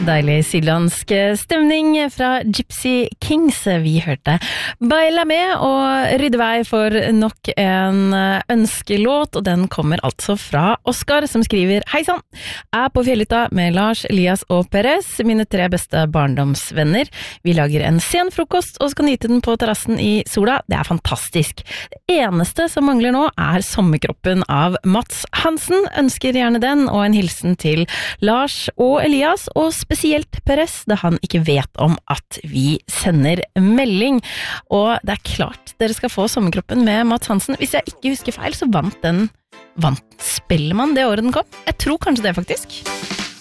Deilig sydlandsk stemning fra Gypsy Kings. Vi hørte Baila med og rydde vei for nok en ønskelåt, og den kommer altså fra Oskar, som skriver: Hei sann, på fjellhytta med Lars, Elias og Perez, mine 3 beste barndomsvenner. Vi lager en sen frokost og skal nyte den på terrassen i sola. Det er fantastisk. Det eneste som mangler nå er sommerkroppen av Mats Hansen. Ønsker gjerne den, og en hilsen til Lars og Elias, og spesielt Perez, da han ikke vet om at vi sender melding. Og det er klart dere skal få sommerkroppen med Mats Hansen. Hvis jeg ikke husker feil, så vant Spellemann det året den kom. Jeg tror kanskje det, faktisk.